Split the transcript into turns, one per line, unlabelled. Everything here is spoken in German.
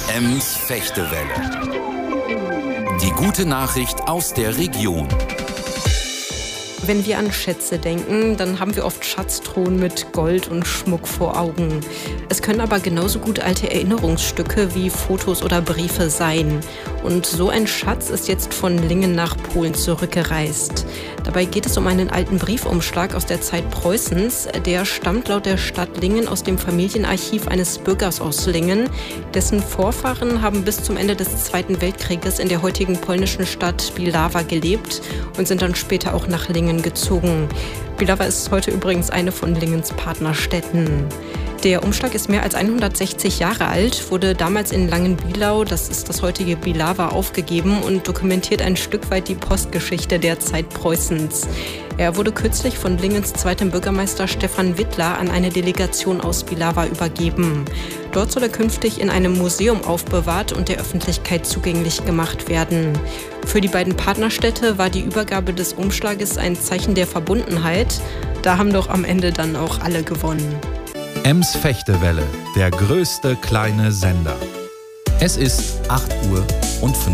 Ems-Fechtewelle. Die gute Nachricht aus der Region.
Wenn wir an Schätze denken, dann haben wir oft Schatztruhen mit Gold und Schmuck vor Augen. Es können aber genauso gut alte Erinnerungsstücke wie Fotos oder Briefe sein. Und so ein Schatz ist jetzt von Lingen nach Polen zurückgereist. Dabei geht es um einen alten Briefumschlag aus der Zeit Preußens. Der stammt laut der Stadt Lingen aus dem Familienarchiv eines Bürgers aus Lingen. Dessen Vorfahren haben bis zum Ende des Zweiten Weltkrieges in der heutigen polnischen Stadt Pilawa gelebt und sind dann später auch nach Lingen gezogen. Pilawa ist heute übrigens eine von Lingens Partnerstädten. Der Umschlag ist mehr als 160 Jahre alt, wurde damals in Langenbielau, das ist das heutige Pilawa, aufgegeben und dokumentiert ein Stück weit die Postgeschichte der Zeit Preußens. Er wurde kürzlich von Lingens zweitem Bürgermeister Stefan Wittler an eine Delegation aus Pilawa übergeben. Dort soll er künftig in einem Museum aufbewahrt und der Öffentlichkeit zugänglich gemacht werden. Für die beiden Partnerstädte war die Übergabe des Umschlages ein Zeichen der Verbundenheit. Da haben doch am Ende dann auch alle gewonnen.
Ems-Fechtewelle, der größte kleine Sender. Es ist 8:05 Uhr.